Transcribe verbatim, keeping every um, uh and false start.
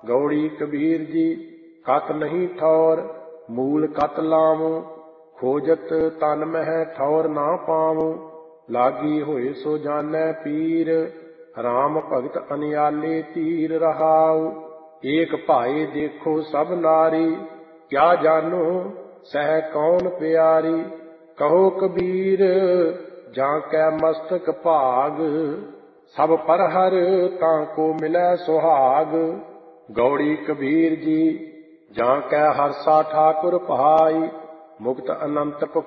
ਗੌੜੀ ਕਬੀਰ ਜੀ ਕਤ ਨਹੀਂ ਠੌਰ, ਮੂਲ ਕਤ ਲਾਵੂੰ, ਖੋਜਤ ਤਨ ਮਹਿ ਠੌਰ ਨਾ ਪਾਵੂੰ। ਲਾਗੀ ਹੋਏ ਸੋ ਜਾਨੈ ਪੀਰ, ਰਾਮ ਭਗਤ ਅਨਿਆਲੇ ਧੀਰ ਰਹਾਉ। ਏਕ ਭਾਏ ਦੇਖੋ ਸਭ ਨਾਰੀ, ਕਿਆ ਜਾਨੋ ਸਹਿ ਕੌਣ ਪਿਆਰੀ। ਕਹੋ ਕਬੀਰ ਜਾਂ ਕੈ ਮਸਤਕ ਭਾਗ, ਸਭ ਪਰ ਹਰ ਤਾਂ ਕੋ ਮਿਲੈ ਸੁਹਾਗ। ਗੌੜੀ ਕਬੀਰ ਜੀ ਜਾਂ ਕੈ ਹਰਸਾ ਠਾਕੁਰ ਭਾਈ, ਮੁਕਤ ਅਨੰਤ